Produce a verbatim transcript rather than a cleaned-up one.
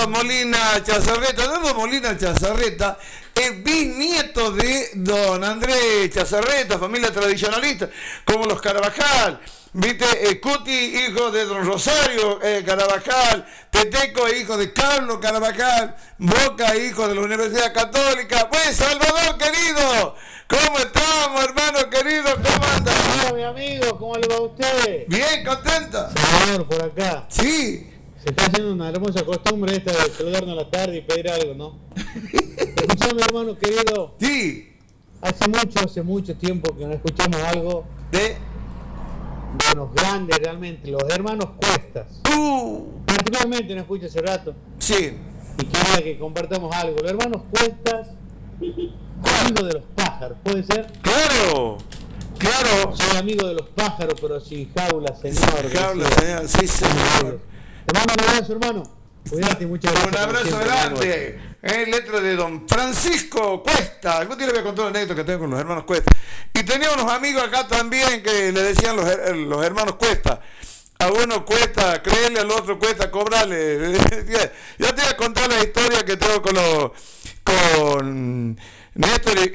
Eduardo Molina Chazarreta. Eduardo Molina Chazarreta es bisnieto de don Andrés Chazarreta, familia tradicionalista, como los Carabajal. ¿Viste? Eh, Cuti, hijo de don Rosario eh, Carabajal. Teteco, hijo de Carlos Carabajal. Boca, hijo de la Universidad Católica. Pues, Salvador, querido, ¿cómo estamos, hermano querido? ¿Cómo anda? Hola, mi amigo, ¿cómo le va a usted? Bien, contento. Salvador, por acá. Sí. Se está haciendo una hermosa costumbre esta de saludarnos a la tarde y pedir algo, ¿no? Escuchame, hermano querido. Sí. Hace mucho, hace mucho tiempo que no escuchamos algo De... de los grandes realmente, los hermanos Cuestas. Uh. Particularmente no escucho hace rato. Sí. Y quería que compartamos algo. Los hermanos Cuestas, amigo de los pájaros, ¿puede ser? Claro. Claro. Soy amigo de los pájaros, pero sin jaula, señor. Jaula, señor. Sí, señor. Te mando un abrazo, hermano. Cuídate, muchas gracias. Un abrazo grande. Es letra de don Francisco Cuesta. Algún día le voy a contar una anécdota que tengo con los hermanos Cuesta. Y tenía unos amigos acá también que le decían los, los hermanos Cuesta. A uno cuesta creerle, al otro cuesta cobrarle. Yo te voy a contar la historia que tengo con los, con Néstor y,